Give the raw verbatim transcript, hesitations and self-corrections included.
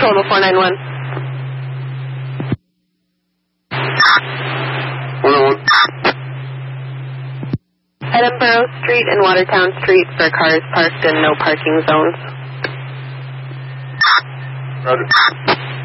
Total four nine one. one oh one. Edinburgh Street and Watertown Street for cars parked in no parking zones. Roger.